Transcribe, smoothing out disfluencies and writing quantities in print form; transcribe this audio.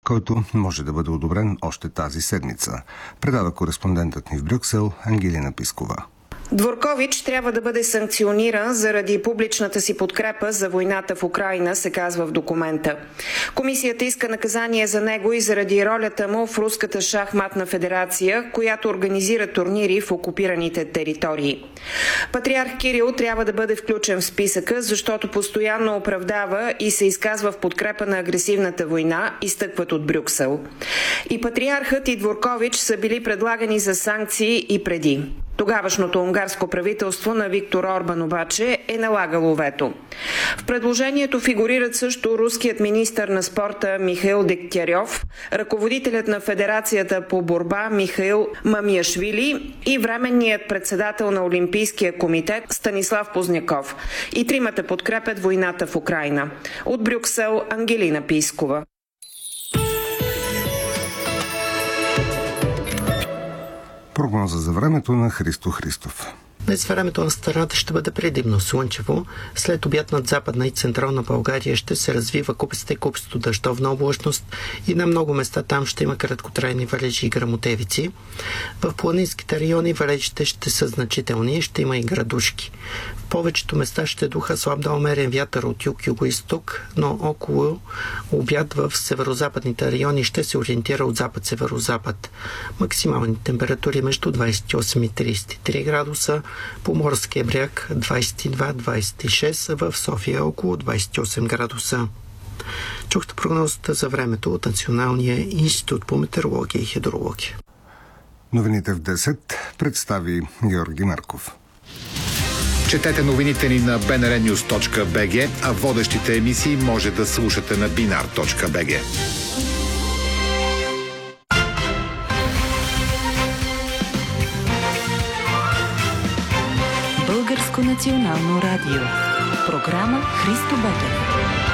който може да бъде одобрен още тази седмица, предава кореспондентът ни в Брюксел Ангелина Пискова. Дворкович трябва да бъде санкциониран заради публичната си подкрепа за войната в Украйна, се казва в документа. Комисията иска наказание за него и заради ролята му в Руската шахматна федерация, която организира турнири в окупираните територии. Патриарх Кирил трябва да бъде включен в списъка, защото постоянно оправдава и се изказва в подкрепа на агресивната война, изтъкват от Брюксел. И патриархът и Дворкович са били предлагани за санкции и преди. Тогавашното унгарско правителство на Виктор Орбан обаче е налагало вето. В предложението фигурират също руският министър на спорта Михаил Дегтярьов, ръководителят на Федерацията по борба Михаил Мамиашвили и временният председател на Олимпийския комитет Станислав Позняков. И тримата подкрепят войната в Украйна. От Брюксел Ангелина Пискова. Прогноза за времето на Христо Христов. Днес времето на страната ще бъде предимно слънчево. След обяд над Западна и Централна България ще се развива куписта и куписто дъждовна облачност и на много места там ще има краткотрайни валежи и гръмотевици. В планинските райони валежите ще са значителни и ще има и градушки. В повечето места ще духа слаб до умерен вятър от юг-юго-исток, но около обяд в северозападните райони ще се ориентира от запад-северозапад. Максимални температури между 28 и 33 градуса, по морския бряг 22-26, в София около 28 градуса. Чухте прогнозата за времето от Националния институт по метеорология и хидрология. Новините в 10 представи Георги Марков. Четете новините ни на bnrnews.bg, а водещите емисии може да слушате на binar.bg. Българско национално радио. Програма Христо Ботев.